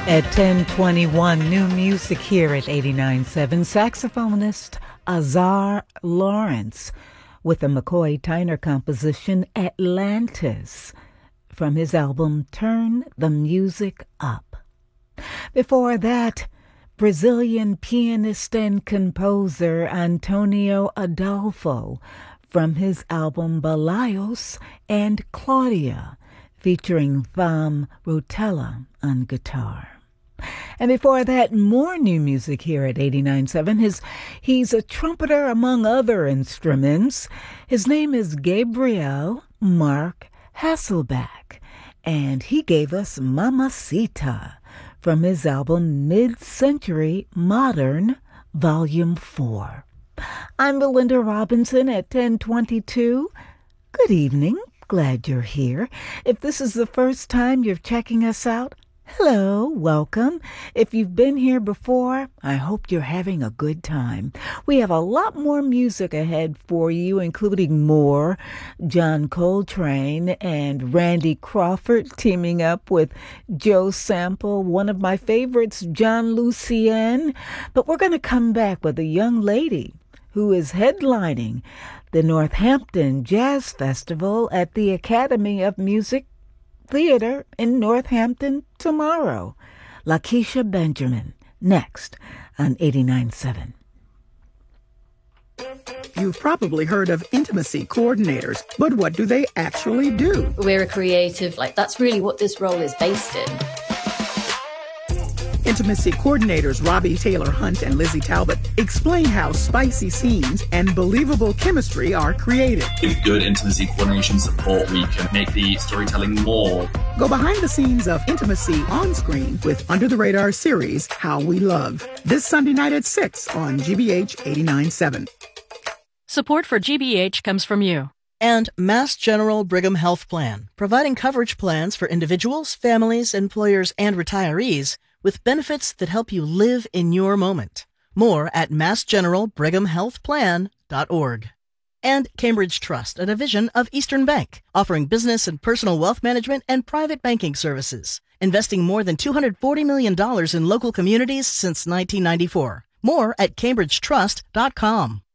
At 10:21, new music here at 89.7. Saxophonist Azar Lawrence with a McCoy Tyner composition, Atlantis, from his album Turn the Music Up. Before that, Brazilian pianist and composer Antonio Adolfo from his album Balaios and Claudia, featuring Vam Rotella on guitar. And before that, more new music here at 89.7. He's a trumpeter among other instruments. His name is Gabriel Mark Hasselback, and he gave us Mamacita from his album Mid-Century Modern, Volume 4. I'm Belinda Robinson at 10:22. Good evening. Glad you're here. If this is the first time you're checking us out, hello, welcome. If you've been here before, I hope you're having a good time. We have a lot more music ahead for you, including more John Coltrane and Randy Crawford teaming up with Joe Sample, one of my favorites, John Lucien. But we're going to come back with a young lady who is headlining the Northampton Jazz Festival at the Academy of Music Theater in Northampton tomorrow. Lakeisha Benjamin, next on 89.7. You've probably heard of intimacy coordinators, but what do they actually do? We're a creative, that's really what this role is based in. Intimacy coordinators Robbie Taylor-Hunt and Lizzie Talbot explain how spicy scenes and believable chemistry are created. With good intimacy coordination support, we can make the storytelling more. Go behind the scenes of intimacy on screen with Under the Radar series, How We Love. This Sunday night at 6 on GBH 89.7. Support for GBH comes from you. And Mass General Brigham Health Plan, providing coverage plans for individuals, families, employers, and retirees with benefits that help you live in your moment. More at massgeneralbrighamhealthplan.org. And Cambridge Trust, a division of Eastern Bank, offering business and personal wealth management and private banking services, investing more than $240 million in local communities since 1994. More at cambridgetrust.com.